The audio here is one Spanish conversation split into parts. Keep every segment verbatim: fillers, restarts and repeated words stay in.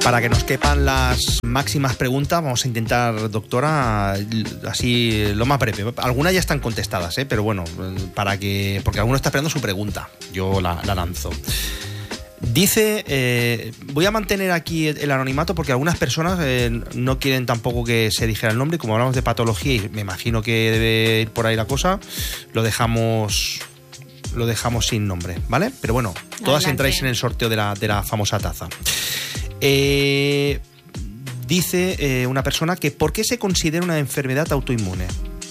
Para que nos quepan las máximas preguntas, vamos a intentar, doctora, así lo más breve. Algunas ya están contestadas, ¿eh? Pero bueno, para que porque alguno está esperando su pregunta. Yo la, la lanzo. Dice, eh, voy a mantener aquí el anonimato porque algunas personas eh, no quieren tampoco que se dijera el nombre. Como hablamos de patología y me imagino que debe ir por ahí la cosa, lo dejamos, lo dejamos sin nombre, ¿vale? Pero bueno, todas Adelante. Entráis en el sorteo de la, de la famosa taza. Eh, dice eh, una persona que ¿por qué se considera una enfermedad autoinmune?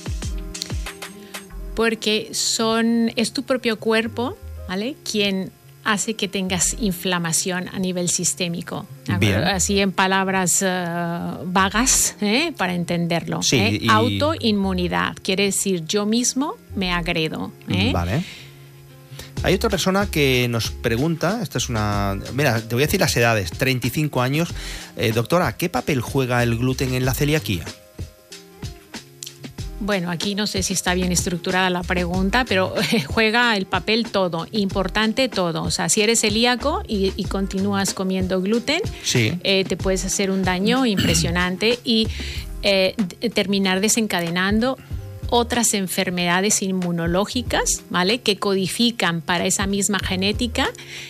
Porque son, es tu propio cuerpo, ¿vale?, quien hace que tengas inflamación a nivel sistémico. Bien. Así en palabras uh, vagas, ¿eh?, para entenderlo. Sí, ¿eh? y... Autoinmunidad quiere decir yo mismo me agredo. ¿eh? Vale. Hay otra persona que nos pregunta, esta es una... Mira, te voy a decir las edades, treinta y cinco años. Eh, doctora, ¿qué papel juega el gluten en la celiaquía? Bueno, aquí no sé si está bien estructurada la pregunta, pero juega el papel todo, importante todo. O sea, si eres celíaco y, y continúas comiendo gluten, sí. eh, te puedes hacer un daño impresionante y eh, terminar desencadenando otras enfermedades inmunológicas, ¿vale?, que codifican para esa misma genética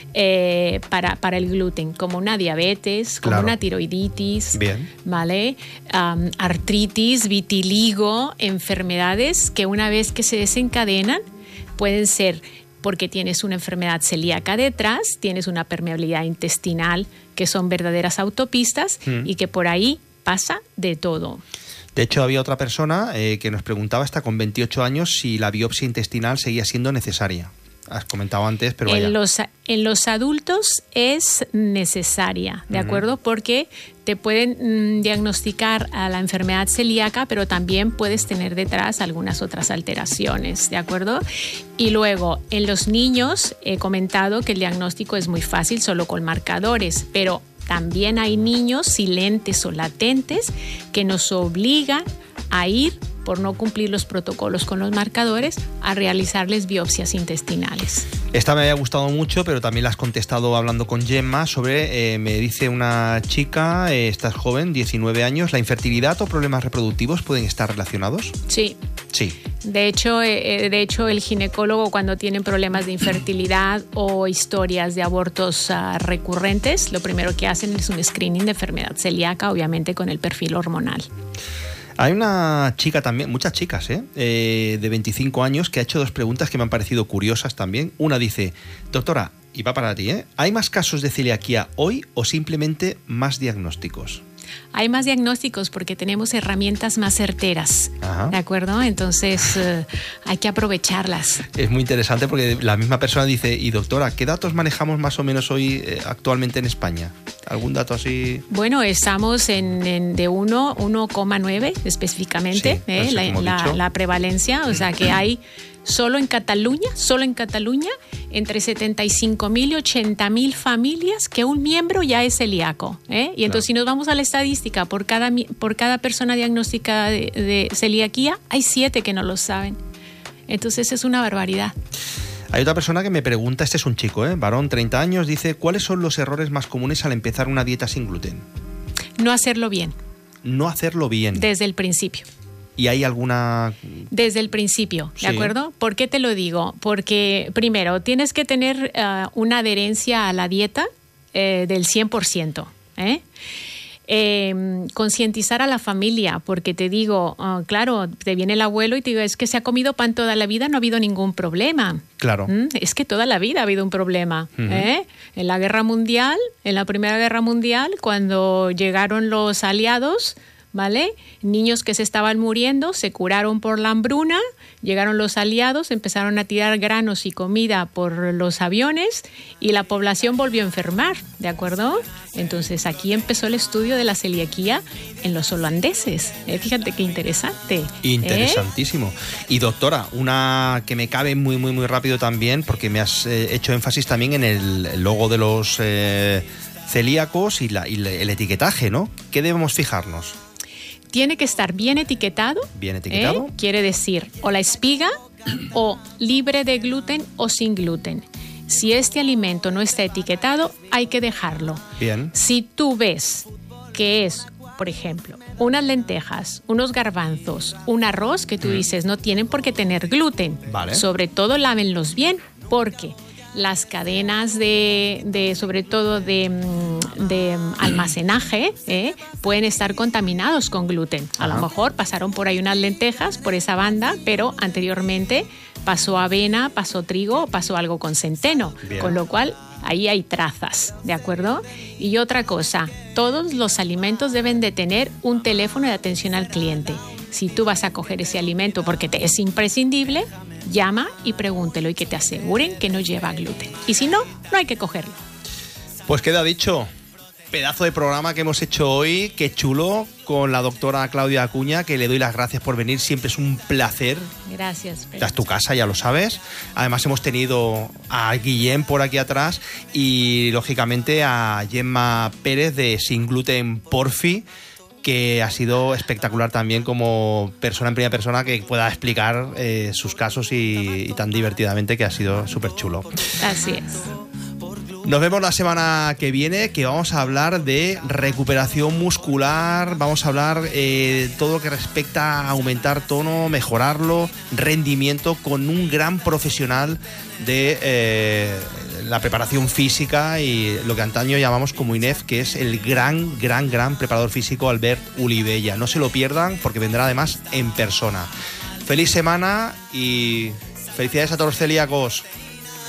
eh, para, para el gluten, como una diabetes, como claro. una tiroiditis, Bien. ¿vale?, um, artritis, vitiligo, enfermedades que una vez que se desencadenan pueden ser porque tienes una enfermedad celíaca detrás, tienes una permeabilidad intestinal, que son verdaderas autopistas mm. y que por ahí pasa de todo. De hecho, había otra persona eh, que nos preguntaba hasta con veintiocho años si la biopsia intestinal seguía siendo necesaria. Has comentado antes, pero vaya. En los, en los adultos es necesaria, ¿de uh-huh. acuerdo? Porque te pueden mmm, diagnosticar a la enfermedad celíaca, pero también puedes tener detrás algunas otras alteraciones, ¿de acuerdo? Y luego, en los niños he comentado que el diagnóstico es muy fácil, solo con marcadores, pero también hay niños silentes o latentes que nos obligan a ir, por no cumplir los protocolos con los marcadores, a realizarles biopsias intestinales. Esta me había gustado mucho, pero también la has contestado hablando con Gemma sobre, eh, me dice una chica, eh, esta es joven, diecinueve años, ¿la infertilidad o problemas reproductivos pueden estar relacionados? Sí. Sí. De hecho, eh, de hecho, el ginecólogo cuando tiene problemas de infertilidad o historias de abortos uh, recurrentes, lo primero que hacen es un screening de enfermedad celíaca, obviamente con el perfil hormonal. Hay una chica también, muchas chicas, ¿eh? Eh, de veinticinco años, que ha hecho dos preguntas que me han parecido curiosas también. Una dice, doctora, y va para ti, ¿eh? ¿Hay más casos de celiaquía hoy o simplemente más diagnósticos? Hay más diagnósticos porque tenemos herramientas más certeras, Ajá. ¿de acuerdo? Entonces uh, hay que aprovecharlas. Es muy interesante porque la misma persona dice, y doctora, ¿qué datos manejamos más o menos hoy eh, actualmente en España? ¿Algún dato así? Bueno, estamos en, en de uno coma nueve específicamente, sí, eh, la, la, la prevalencia, o sea que hay solo en Cataluña, solo en Cataluña, entre setenta y cinco mil y ochenta mil familias que un miembro ya es celíaco. ¿eh? Y entonces, claro. si nos vamos a la estadística, por cada, por cada persona diagnosticada de, de celiaquía, hay siete que no lo saben. Entonces, es una barbaridad. Hay otra persona que me pregunta, este es un chico, ¿eh? varón, treinta años, dice, ¿cuáles son los errores más comunes al empezar una dieta sin gluten? No hacerlo bien. No hacerlo bien. Desde el principio. ¿Y hay alguna...? Desde el principio, ¿de sí. acuerdo? ¿Por qué te lo digo? Porque, primero, tienes que tener uh, una adherencia a la dieta eh, del cien por ciento. ¿eh? Eh, concientizar a la familia, porque te digo, uh, claro, te viene el abuelo y te digo, es que se ha comido pan toda la vida, no ha habido ningún problema. Claro. ¿Mm? Es que toda la vida ha habido un problema. Uh-huh. ¿eh? En la Guerra Mundial, en la Primera Guerra Mundial, cuando llegaron los aliados, ¿vale? Niños que se estaban muriendo, se curaron por la hambruna, llegaron los aliados, empezaron a tirar granos y comida por los aviones y la población volvió a enfermar, ¿de acuerdo? Entonces aquí empezó el estudio de la celiaquía en los holandeses. ¿eh? Fíjate qué interesante. Interesantísimo. ¿eh? Y doctora, una que me cabe muy, muy, muy rápido también, porque me has eh, hecho énfasis también en el logo de los eh, celíacos y, la, y el etiquetaje, ¿no? ¿Qué debemos fijarnos? Tiene que estar bien etiquetado. Bien etiquetado. ¿eh? Quiere decir o la espiga o libre de gluten o sin gluten. Si este alimento no está etiquetado, hay que dejarlo. Bien. Si tú ves que es, por ejemplo, unas lentejas, unos garbanzos, un arroz que tú mm. dices no tienen por qué tener gluten, vale. sobre todo lávenlos bien, porque las cadenas de, de sobre todo de, de almacenaje eh, pueden estar contaminados con gluten. A Ajá. lo mejor pasaron por ahí unas lentejas por esa banda, pero anteriormente pasó avena, pasó trigo, pasó algo con centeno, Bien. Con lo cual ahí hay trazas, ¿de acuerdo? Y otra cosa, todos los alimentos deben de tener un teléfono de atención al cliente. Si tú vas a coger ese alimento porque te es imprescindible, llama y pregúntelo y que te aseguren que no lleva gluten. Y si no, no hay que cogerlo. Pues queda dicho. Pedazo de programa que hemos hecho hoy, qué chulo, con la doctora Claudia Acuña, que le doy las gracias por venir, siempre es un placer. Gracias. Esta es tu casa, ya lo sabes. Además hemos tenido a Guillem por aquí atrás y lógicamente a Gemma Pérez de Sin Gluten Porfi, que ha sido espectacular también como persona en primera persona que pueda explicar eh, sus casos y, y tan divertidamente, que ha sido súper chulo. Así es. Nos vemos la semana que viene, que vamos a hablar de recuperación muscular, vamos a hablar de eh, todo lo que respecta a aumentar tono, mejorarlo, rendimiento, con un gran profesional de eh, la preparación física y lo que antaño llamamos como I N E F, que es el gran, gran, gran preparador físico Albert Olivella. No se lo pierdan porque vendrá además en persona. Feliz semana y felicidades a todos los celíacos.